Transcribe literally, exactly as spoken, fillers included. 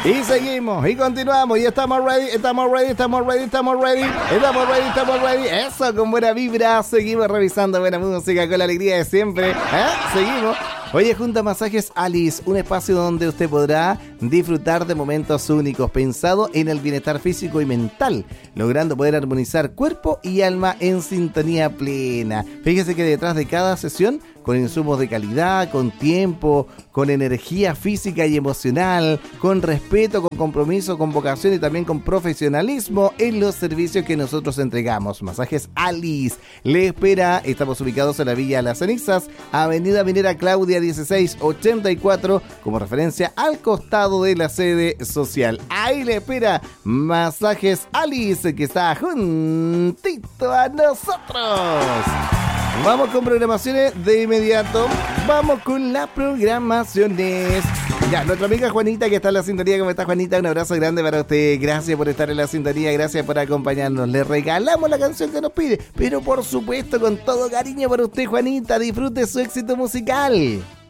Y seguimos, y continuamos, y estamos ready, estamos ready, estamos ready, estamos ready, estamos ready, estamos ready. Eso, con buena vibra, seguimos revisando buena música con la alegría de siempre. ¿Eh? Seguimos. Oye, Junta Masajes Alice, un espacio donde usted podrá disfrutar de momentos únicos, pensado en el bienestar físico y mental, logrando poder armonizar cuerpo y alma en sintonía plena. Fíjese que detrás de cada sesión, con insumos de calidad, con tiempo, con energía física y emocional, con respeto, con compromiso, con vocación y también con profesionalismo en los servicios que nosotros entregamos. Masajes Alice le espera. Estamos ubicados en la Villa Las Cenizas, Avenida Minera Claudia dieciséis ochenta y cuatro, como referencia al costado de la sede social. Ahí le espera Masajes Alice, que está juntito a nosotros. Vamos con programaciones de inmediato. Vamos con las programaciones. Ya, nuestra amiga Juanita, que está en la sintonía. ¿Cómo está, Juanita? Un abrazo grande para usted. Gracias por estar en la sintonía. Gracias por acompañarnos. Le regalamos la canción que nos pide, pero por supuesto con todo cariño para usted, Juanita. Disfrute su éxito musical.